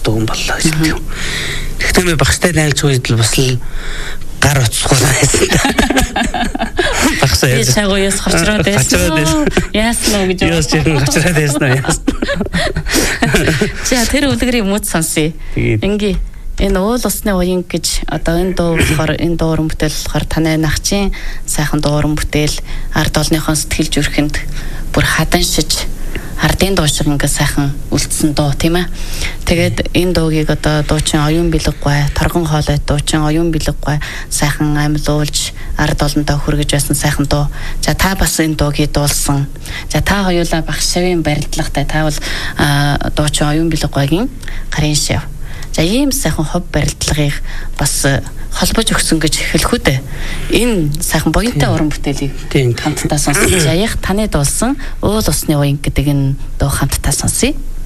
дуу боллоо гэж тийм. Тэгтээ би багштай найлж үед л бас л гар утсахгүй байсан. Багшаа яаж чагууяас хавчраад байсан. Яасан уу гэж яасан хавчраад байсан уу яасан. За тэр үлгэрийг мууд сонсъё. Ингээ энэ уул усны уян гэж одоо энэ дуу болохоор энэ дуу уран бүтээл болохоор танай нахчин сайхан дуу уран бүтээл ард олныхон сэтгэл зүрхэнд бүр хаданшиж ардын дуу шиг ингээ сайхан үлдсэн дуу тийм ээ. Тэгээд энэ дуугийг одоо дуучин оюун бэлэггүй, торгон хоолой дуучин оюун бэлэггүй сайхан амьлуулж ард олонтой хүргэж байсан сайхан дуу. За та бас энэ дуугийг дуулсан. За та хоёулаа багшавын барилдлагатай та бол дуучин оюун бэлэггүйгийн гарын шав. За ийм сайхан хов барилдлагыг бас холбож өгсөн гэж хэлэхүү дээ. Энэ сайхан буянтай уран бүтээлийг хамтдаа сонсож яах таны дуулсан уул усны уян гэдэг энэ дуу хамтдаа сонсъё.